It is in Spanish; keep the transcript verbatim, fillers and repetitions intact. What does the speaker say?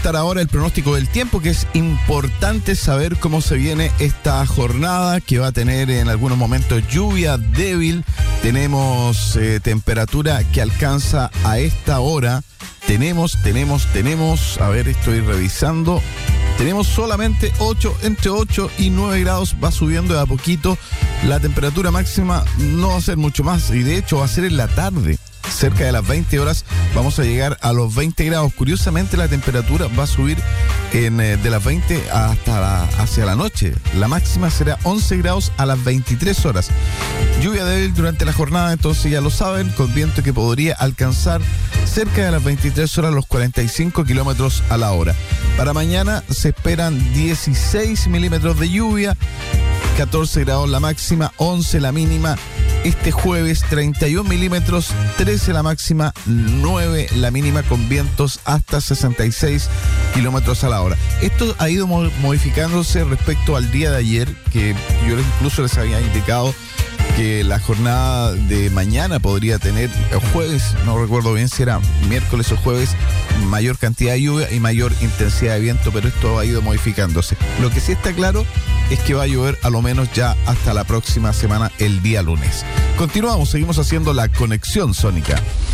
comentar ahora el pronóstico del tiempo, que es importante saber cómo se viene esta jornada, que va a tener en algunos momentos lluvia débil. Tenemos eh, temperatura que alcanza a esta hora. Tenemos, tenemos, tenemos, a ver, estoy revisando. Tenemos solamente ocho, entre ocho y nueve grados, va subiendo de a poquito. La temperatura máxima no va a ser mucho más y de hecho va a ser en la tarde. Cerca de las veinte horas vamos a llegar a los veinte grados. Curiosamente la temperatura va a subir en, eh, de las veinte hasta la, hacia la noche. La máxima será once grados a las veintitrés horas. Lluvia débil durante la jornada, entonces ya lo saben, con viento que podría alcanzar cerca de las veintitrés horas los cuarenta y cinco kilómetros a la hora. Para mañana se esperan dieciséis milímetros de lluvia, catorce grados la máxima, once la mínima. Este jueves treinta y uno milímetros, trece la máxima, nueve la mínima, con vientos hasta sesenta y seis kilómetros a la hora. Esto ha ido modificándose respecto al día de ayer, que yo incluso les había indicado que la jornada de mañana podría tener, el jueves, no recuerdo bien si era miércoles o jueves, mayor cantidad de lluvia y mayor intensidad de viento, pero esto ha ido modificándose. Lo que sí está claro es que va a llover a lo menos ya hasta la próxima semana, el día lunes. Continuamos, seguimos haciendo la conexión sónica.